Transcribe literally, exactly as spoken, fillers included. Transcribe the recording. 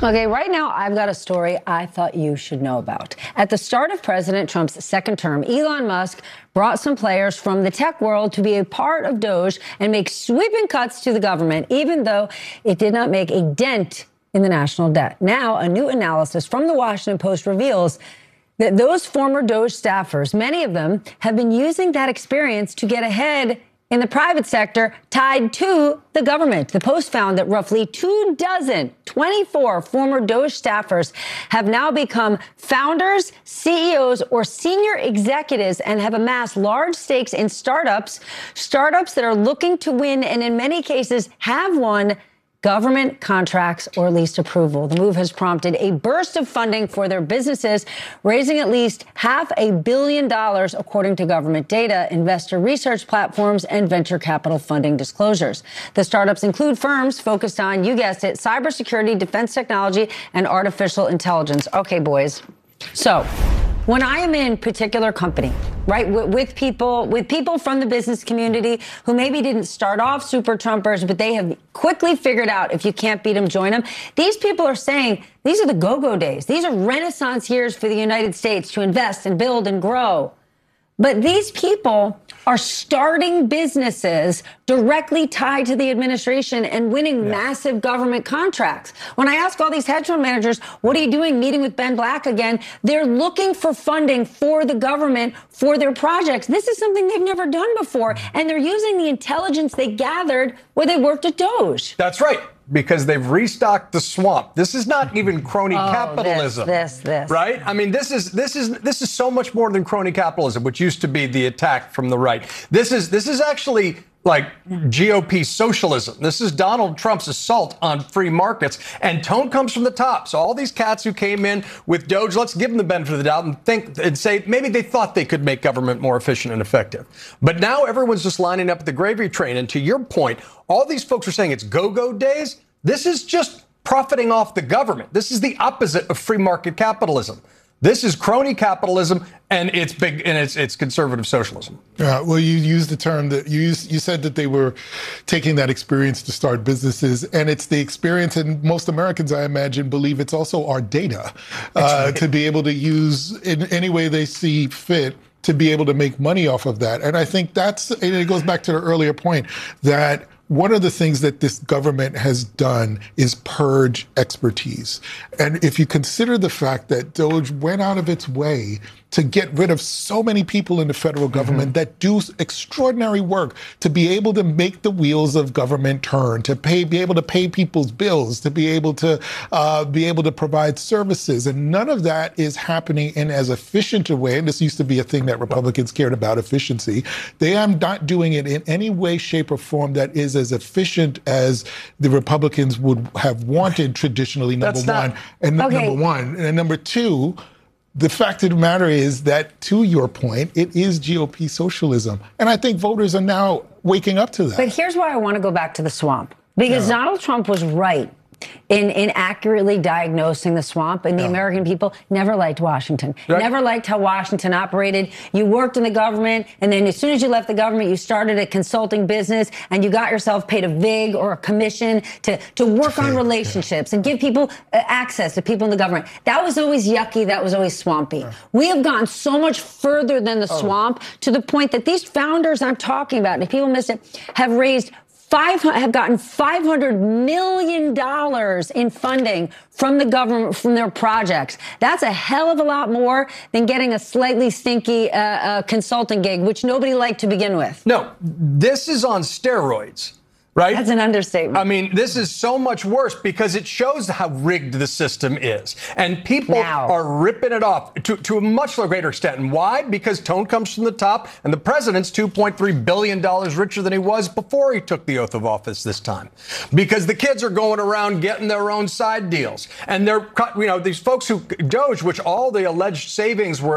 Okay, right now I've got a story I thought you should know about. At the start of President Trump's second term, Elon Musk brought some players from the tech world to be a part of Doge and make sweeping cuts to the government, even though it did not make a dent in the national debt. Now, a new analysis from the Washington Post reveals that those former Doge staffers, many of them, have been using that experience to get ahead in the private sector tied to the government. The Post found that roughly two dozen, twenty-four former Doge staffers have now become founders, C E Os, or senior executives and have amassed large stakes in startups, startups that are looking to win and in many cases have won government contracts or least approval. The move has prompted a burst of funding for their businesses, raising at least half a billion dollars, according to government data, investor research platforms, and venture capital funding disclosures. The startups include firms focused on, you guessed it, cybersecurity, defense technology, and artificial intelligence. Okay, boys. So when I am in particular company, right, with, with people with people from the business community who maybe didn't start off super Trumpers, but they have quickly figured out if you can't beat them, join them. These people are saying these are the go-go days. These are Renaissance years for the United States to invest and build and grow. But these people are starting businesses directly tied to the administration and winning yeah. massive government contracts. When I ask all these hedge fund managers, what are you doing meeting with Ben Black again? They're looking for funding for the government for their projects. This is something they've never done before. And they're using the intelligence they gathered where they worked at Doge. That's right. Because they've restocked the swamp. This is not even crony oh, capitalism. This, this, this. Right? I mean, this is this is this is so much more than crony capitalism, which used to be the attack from the right. This is this is actually like G O P socialism. This is Donald Trump's assault on free markets, and tone comes from the top. So all these cats who came in with Doge, let's give them the benefit of the doubt and think and say maybe they thought they could make government more efficient and effective. But now everyone's just lining up at the gravy train. And to your point, all these folks are saying it's go-go days. This is just profiting off the government. This is the opposite of free market capitalism. This is crony capitalism, and it's big, and it's it's conservative socialism. Yeah, well, you used the term that you used, you said that they were taking that experience to start businesses, and it's the experience, and most Americans, I imagine, believe it's also our data uh, right. to be able to use in any way they see fit to be able to make money off of that. And I think that's, and it goes back to the earlier point that one of the things that this government has done is purge expertise. And if you consider the fact that Doge went out of its way to get rid of so many people in the federal government mm-hmm. that do extraordinary work to be able to make the wheels of government turn, to pay, be able to pay people's bills, to be able to uh, be able to provide services. And none of that is happening in as efficient a way. And this used to be a thing that Republicans cared about, efficiency. They are not doing it in any way, shape, or form that is as efficient as the Republicans would have wanted traditionally, number That's one. Not, and okay. number one. And number two, the fact of the matter is that, to your point, it is G O P socialism. And I think voters are now waking up to that. But here's why I want to go back to the swamp. Because yeah. Donald Trump was right in, in accurately diagnosing the swamp. And the yeah. American people never liked Washington. Right. Never liked how Washington operated. You worked in the government, and then as soon as you left the government, you started a consulting business, and you got yourself paid a vig or a commission to, to work on relationships yeah. and give people uh, access to people in the government. That was always yucky. That was always swampy. Yeah. We have gone so much further than the oh. swamp, to the point that these founders I'm talking about, and if people miss it, have raised Five, have gotten five hundred million dollars in funding from the government, from their projects. That's a hell of a lot more than getting a slightly stinky uh, uh, consulting gig, which nobody liked to begin with. No, this is on steroids. Right? That's an understatement. I mean, this is so much worse because it shows how rigged the system is. And people now. are ripping it off to, to a much greater extent. And why? Because tone comes from the top, and the president's two point three billion dollars richer than he was before he took the oath of office this time. Because the kids are going around getting their own side deals. And they're, you know, these folks who, Doge, which all the alleged savings were